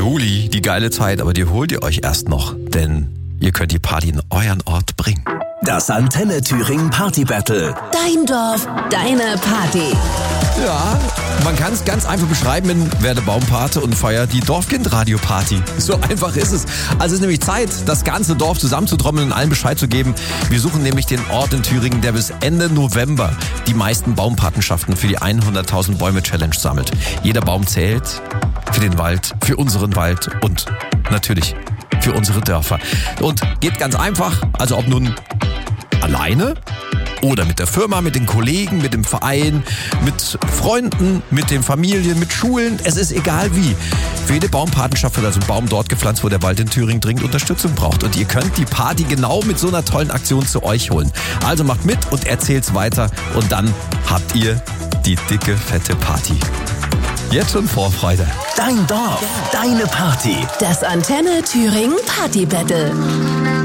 Juli, die geile Zeit, aber die holt ihr euch erst noch, denn ihr könnt die Party in euren Ort bringen. Das Antenne Thüringen Party Battle. Dein Dorf, deine Party. Ja, man kann es ganz einfach beschreiben, werde Baumpate und feier die Dorfkind-Radio-Party. So einfach ist es. Also es ist nämlich Zeit, das ganze Dorf zusammenzutrommeln und allen Bescheid zu geben. Wir suchen nämlich den Ort in Thüringen, der bis Ende November die meisten Baumpatenschaften für die 100.000 Bäume-Challenge sammelt. Jeder Baum zählt für den Wald, für unseren Wald und natürlich für unsere Dörfer. Und geht ganz einfach, also ob nun alleine oder mit der Firma, mit den Kollegen, mit dem Verein, mit Freunden, mit den Familien, mit Schulen. Es ist egal wie. Für jede Baumpatenschaft wird also ein Baum dort gepflanzt, wo der Wald in Thüringen dringend Unterstützung braucht. Und ihr könnt die Party genau mit so einer tollen Aktion zu euch holen. Also macht mit und erzählt's weiter. Und dann habt ihr die dicke, fette Party. Jetzt schon Vorfreude. Dein Dorf, deine Party. Das Antenne Thüringen Party Battle.